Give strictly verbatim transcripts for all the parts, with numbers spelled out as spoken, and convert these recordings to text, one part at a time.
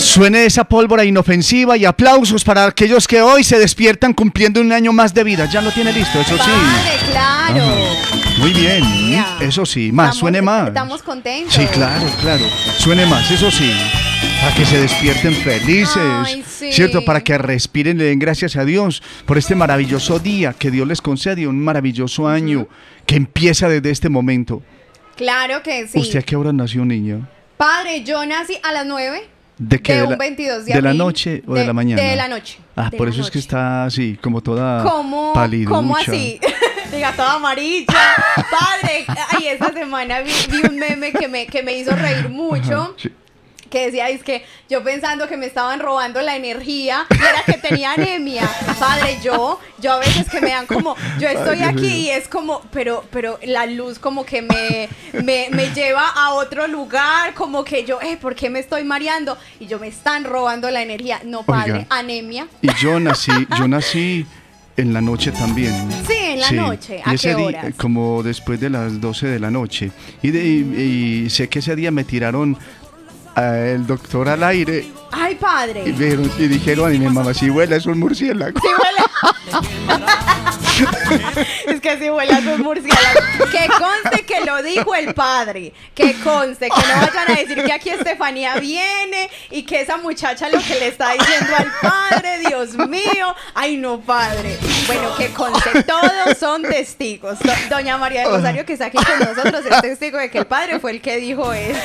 Suene esa pólvora inofensiva y aplausos para aquellos que hoy se despiertan cumpliendo un año más de vida. Ya lo tiene listo, eso sí. Vale, claro. Ajá. Muy bien, Ya. eso sí, más, Estamos- suene más. Estamos contentos. Sí, claro, claro. Suene más, eso sí. Para que se despierten felices. Ay, sí. ¿Cierto? Para que respiren y le den gracias a Dios por este maravilloso día que Dios les concede, un maravilloso año que empieza desde este momento. Claro que sí. ¿Usted a qué hora nació, niña? Padre, yo nací a las nueve. ¿De qué? De ¿De un la, veintidós de de la abril. noche o de, la mañana? De la noche. Ah, de por la eso es que noche. está así, como toda ¿Cómo, paliducha. ¿Cómo así? Diga, toda amarilla. Padre, ay, esta semana vi, vi un meme que me, que me hizo reír mucho. Ajá, sí. Que decía, es que yo pensando que me estaban robando la energía y era que tenía anemia. Padre, yo, yo a veces que me dan como, yo estoy Ay, Dios aquí mío. y es como, pero, pero la luz como que me, me, me lleva a otro lugar, como que yo, eh, ¿por qué me estoy mareando? Y yo me están robando la energía. No, padre, Oiga. anemia. Y yo nací, yo nací en la noche también. Sí, en la noche. ¿A Y ese qué día, horas? como después de las doce de la noche. Y, de- y- y sé que ese día me tiraron al doctor al aire Ay, padre. y, dijeron, y dijeron a mi mamá, si huele es un murciélago. Sí huele. Es que si huele a sus murciélagos. Que conste que lo dijo el padre. Que conste, que no vayan a decir que aquí Estefanía viene y que esa muchacha lo que le está diciendo al padre, Dios mío. Ay, no, padre. Bueno, que conste, todos son testigos. Do- Doña María del Rosario, que está aquí con nosotros, es testigo de que el padre fue el que dijo eso.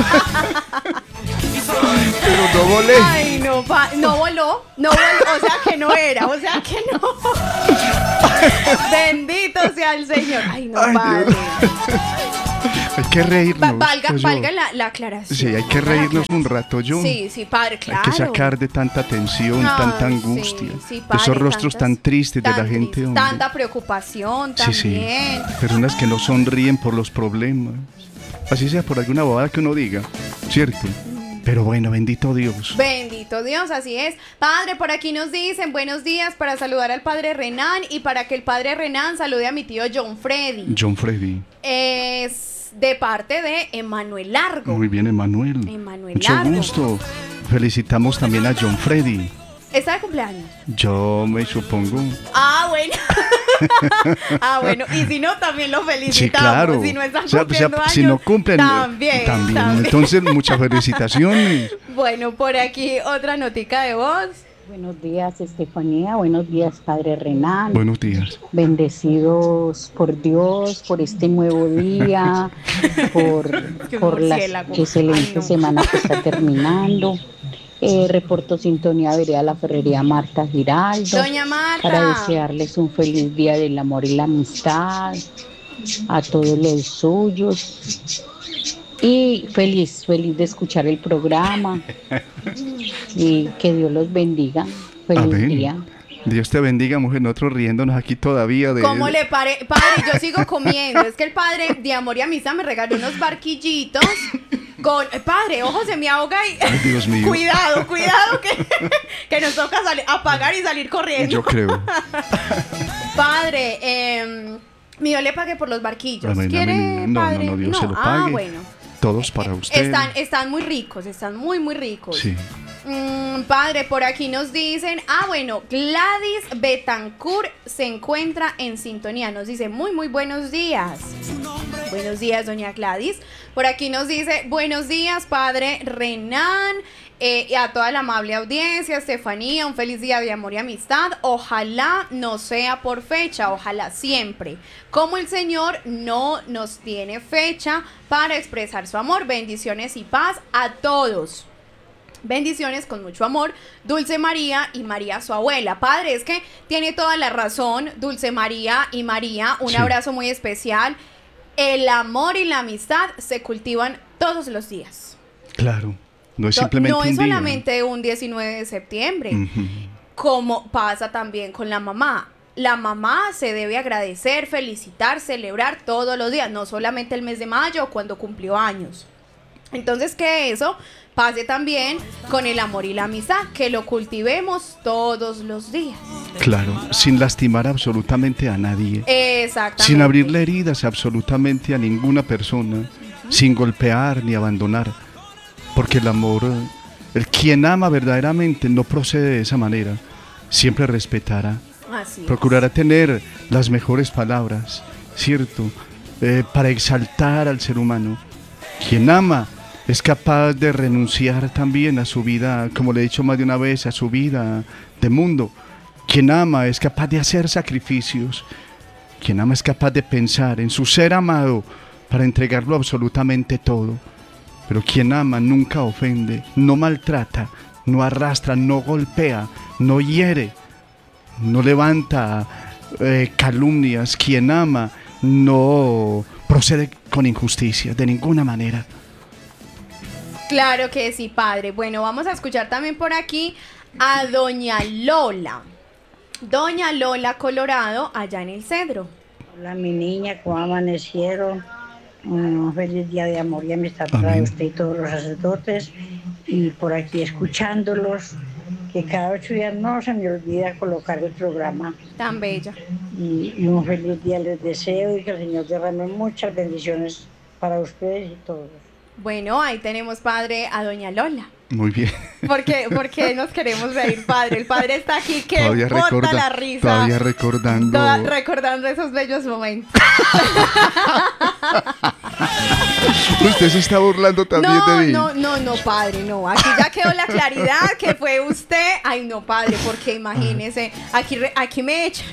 Pero no volé. Ay, no, pa- no voló, no voló, o sea que no era, o sea que no. Bendito sea el Señor. Ay, no, Ay, padre. Dios. Hay que reírnos. Va- valga, pues, valga yo- la, la aclaración. Sí, hay que valga la reírnos un aclaración. rato, yo. Sí, sí, padre, claro. Hay que sacar de tanta tensión, Ay, tanta sí, angustia, sí, de padre, esos rostros tantas- tan tristes de la tan gente, tris- hombre. Tanta preocupación Sí, sí. también. Personas que no sonríen por los problemas. Así sea por alguna bobada que uno diga, ¿cierto? Pero bueno, bendito Dios. Bendito Dios, así es. Padre, por aquí nos dicen buenos días para saludar al padre Renan y para que el padre Renan salude a mi tío John Freddy. John Freddy. Es de parte de Emanuel Largo. Muy bien, Emanuel. Emanuel Mucho Largo. gusto. Felicitamos también a John Freddy. ¿Está de cumpleaños? Yo me supongo. Ah, bueno. Ah, bueno. Y si no, también lo felicitamos. Sí, claro. Si no están O sea, cumpliendo o sea, años, si no cumplen, también, también. Entonces, muchas felicitaciones. Bueno, por aquí otra notica de voz. Buenos días, Estefanía. Buenos días, Padre Renan. Buenos días. Bendecidos por Dios, por este nuevo día, por, Qué por la murciélago. excelente Ay, no. semana que está terminando. Eh, reporto sintonía vereda la Ferrería Marta Giraldo. Doña Marta. Para desearles un feliz día del amor y la amistad a todos los suyos. Y feliz, feliz de escuchar el programa. Y que Dios los bendiga. Feliz Amén. día. Dios te bendiga, mujer. Nosotros riéndonos aquí todavía de. ¿Cómo le pare? Padre, yo sigo comiendo. Es que el padre de Amor y Amistad me regaló unos barquillitos con... eh, Padre, ojo, se me ahoga y... Ay, Dios mío. Cuidado, cuidado, que, que nos toca sali- apagar y salir corriendo. Yo creo. Padre, eh, mi Dios le pague por los barquillos. Amén, ¿Quiere, amén. No, padre? no, no, Dios se lo Ah, pague. bueno. Todos para usted. Están, están muy ricos, están muy, muy ricos. Sí. Mm, padre, por aquí nos dicen, ah, bueno, Gladys Betancourt se encuentra en sintonía. Nos dice, muy, muy buenos días. Buenos días, doña Gladys. Por aquí nos dice, buenos días, padre Renan. Eh, y a toda la amable audiencia, Estefanía, un feliz día de amor y amistad. Ojalá no sea por fecha, ojalá siempre. Como el Señor no nos tiene fecha para expresar su amor. Bendiciones y paz a todos. Bendiciones con mucho amor, Dulce María y María su abuela. Padre, es que tiene toda la razón, Dulce María y María, un Sí. abrazo muy especial. El amor y la amistad se cultivan todos los días. Claro. No es No- simplemente no es un día. solamente un diecinueve de septiembre, Ujú. como pasa también con la mamá. La mamá se debe agradecer, felicitar, celebrar todos los días, no solamente el mes de mayo cuando cumplió años. Entonces que eso pase también con el amor y la amistad, que lo cultivemos todos los días. Claro, sin lastimar absolutamente a nadie. Exactamente. Sin abrirle heridas absolutamente a ninguna persona. Sin golpear ni abandonar. Porque el amor El quien ama verdaderamente no procede de esa manera. Siempre respetará, Así es. procurará tener las mejores palabras, ¿cierto? Eh, para exaltar al ser humano. Quien ama es capaz de renunciar también a su vida, como le he dicho más de una vez, a su vida de mundo. Quien ama es capaz de hacer sacrificios. Quien ama es capaz de pensar en su ser amado para entregarlo absolutamente todo. Pero quien ama nunca ofende, no maltrata, no arrastra, no golpea, no hiere, no levanta eh, calumnias. Quien ama no procede con injusticia, de ninguna manera. Claro que sí, padre. Bueno, vamos a escuchar también por aquí a doña Lola. Doña Lola Colorado, allá en el Cedro. Hola, mi niña, ¿cómo amanecieron? Un feliz día de amor y amistad Amén. para usted y todos los sacerdotes. Y por aquí escuchándolos, que cada ocho días no se me olvida colocar el programa. Tan bella. Y, y un feliz día les deseo y que el Señor derrame muchas bendiciones para ustedes y todos. Bueno, ahí tenemos, padre, a doña Lola. Muy bien. Porque, porque nos queremos reír, padre. El padre está aquí que Todavía, bota recorda- la risa. todavía recordando. Toda- recordando esos bellos momentos. Usted se está burlando también No, de mí. no, no, no, padre, no. Aquí ya quedó la claridad que fue usted. Ay, no, padre, porque imagínese, aquí, re- aquí me echan.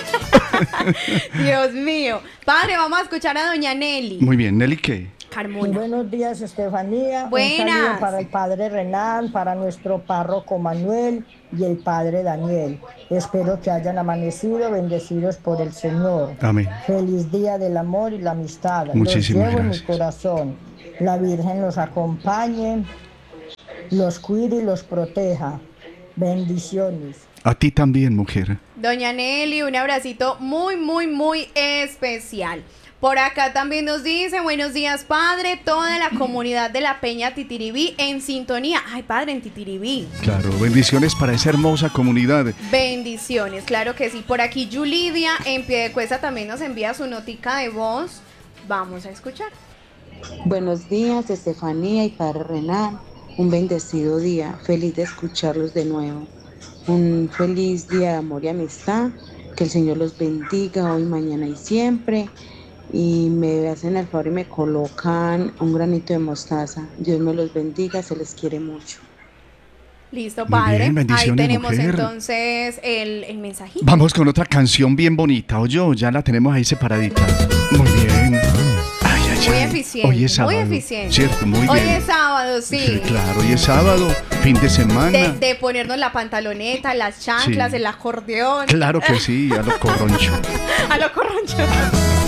Dios mío. Padre, vamos a escuchar a doña Nelly Muy bien, Nelly, ¿qué? Carmona. Buenos días, Estefanía. Buenas. Un saludo para el padre Renan, para nuestro párroco Manuel y el padre Daniel. Espero que hayan amanecido bendecidos por el Señor. Amén. Feliz día del amor y la amistad. Muchísimas los llevo gracias. en mi corazón. La Virgen los acompañe, los cuide y los proteja. Bendiciones. A ti también, mujer. Doña Nelly, un abracito muy, muy, muy especial. Por acá también nos dice, buenos días, padre, toda la comunidad de la Peña Titiribí en sintonía. Ay, padre, en Titiribí. Claro, bendiciones para esa hermosa comunidad. Bendiciones, claro que sí. Por aquí Yulidia en Piedecuesta también nos envía su notica de voz. Vamos a escuchar. Buenos días, Estefanía y Padre Renan. Un bendecido día. Feliz de escucharlos de nuevo. Un feliz día de amor y amistad. Que el Señor los bendiga hoy, mañana y siempre. Y me hacen el favor y me colocan un granito de mostaza. Dios me los bendiga, se les quiere mucho. Listo, Muy padre. bien, Ahí bendiciones, tenemos mujer. entonces el, el mensajito. Vamos con otra canción bien bonita, ¿o yo? Ya la tenemos ahí separadita. Muy bien. Ay, ay, Muy ay. eficiente, Hoy es sábado. muy eficiente. Cierto, muy Hoy bien. es sábado, sí. Sí, claro, hoy es sábado, fin de semana. De, de ponernos la pantaloneta, las chanclas, Sí. el acordeón. Claro que sí, a lo corroncho. A lo corroncho.